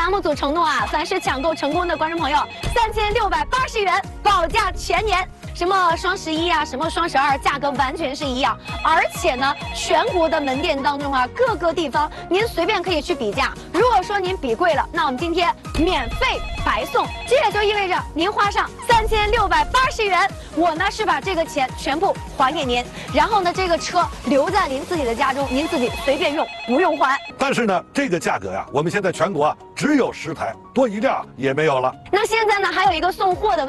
栏目组承诺啊，凡是抢购成功的观众朋友，3680元保价全年。什么双11啊，什么双12，价格完全是一样。而且呢，全国的门店当中啊，各个地方您随便可以去比价。如果说您比贵了，那我们今天免费白送。这也就意味着您花上3680元，我呢是把这个钱全部还给您，然后呢这个车留在您自己的家中，您自己随便用，不用还。 但是呢，这个价格呀，我们现在全国只有10台，多一辆也没有了。 那现在呢，还有一个送货的